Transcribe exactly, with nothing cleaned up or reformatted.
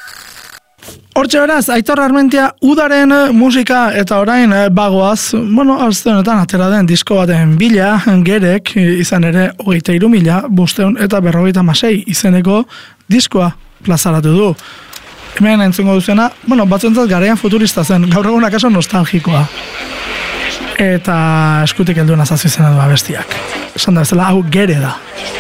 Hortxe beraz, Aitor Armentia udaren musika eta orain bagoaz, bueno, azte honetan atera den disko baten bila, gerek izan ere hogeita hiru mila, bosteun eta berrogeita hamasei izeneko diskoa plazaratu du. Hemen entzungo duzena, bueno, batzuentzat garaian futurista zen, gaur egun akaso nostalgikoa. Eta eskutik helduena zazu izena du abestiak. Esan da bezala, hau gere da.